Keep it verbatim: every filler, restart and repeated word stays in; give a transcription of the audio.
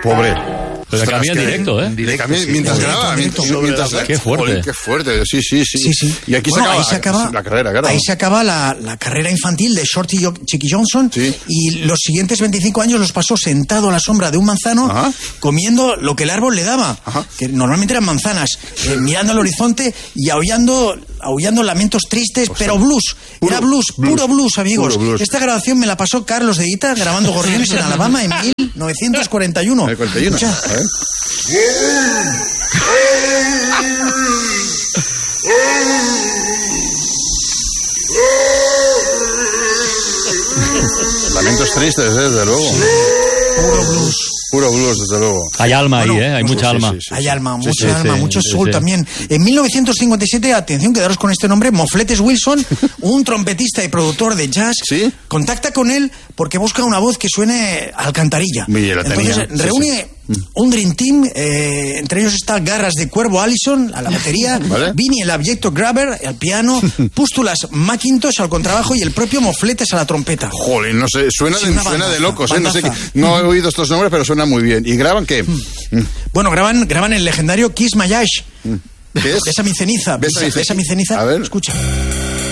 Pobre. Pero cambia en directo, ¿eh? Le cambia mientras sí, graba, directo, mientras, mientras Qué fuerte. Joder, qué fuerte, sí, sí, sí. Sí, sí. Y aquí Bueno, se, acaba, ahí se acaba la carrera, claro. Ahí se acaba la, la carrera infantil de Shorty Jo- Chicky Johnson. Sí. Y los siguientes veinticinco años los pasó sentado a la sombra de un manzano, Ajá. comiendo lo que el árbol le daba, Ajá. que normalmente eran manzanas, eh, mirando al horizonte y aullando, aullando lamentos tristes, pero blues. Puro Era blues, blues. puro blues, amigos. Puro blues. Esta grabación me la pasó Carlos de Ita grabando Gorriones en Alabama en mil novecientos cuarenta y uno. El cuarenta y uno. Escucha. A ver. Lamentos tristes, ¿eh? Desde luego. Puro blues. Puro blues, desde luego. Hay alma ahí, Bueno, ¿eh? Hay sí, mucha sí, alma. sí, sí. Hay alma, Sí, mucha sí, alma, sí, mucho sí, soul sí. también. En mil novecientos cincuenta y siete, atención, quedaros con este nombre, Mofletes Wilson, un trompetista y productor de jazz, ¿Sí? contacta con él porque busca una voz que suene a alcantarilla. Mira, la Entonces tenía. Sí, reúne un Dream Team, eh, entre ellos está Garras de Cuervo Allison a la batería, Vale. Vinny el abyecto Grabber al piano, Pústulas Macintosh al contrabajo y el propio Mofletes a la trompeta. Joder, no sé, suena, Sí, de, una suena de bandaza, locos, ¿eh? No sé qué, bandaza. no he oído estos nombres, pero suena muy bien. ¿Y graban qué? Bueno, graban, graban el legendario Kiss My Ash. ¿Qué es? Besa mi ceniza, Besa besa, mi besa mi ceniza. A ver. Escucha.